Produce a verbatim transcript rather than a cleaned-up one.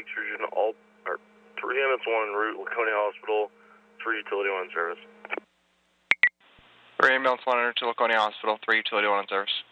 extrusion, all, or three ambulance one en route, Laconia Hospital, three utility one in service. three ambulance one en route to Laconia Hospital, three utility one in service.